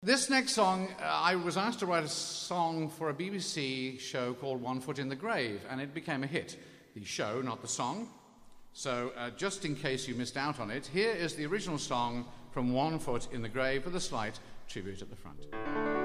This next song, I was asked to write a song for a BBC show called One Foot in the Grave, and it became a hit. The show, not the song. So just in case you missed out on it, here is the original song from One Foot in the Grave with a slight tribute at the front.